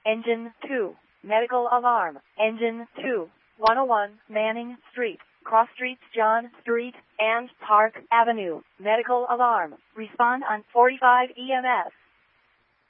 Engine 2. Medical alarm. Engine 2. 101 Manning Street, Cross Streets, John Street, and Park Avenue. Medical alarm. Respond on 45 EMS.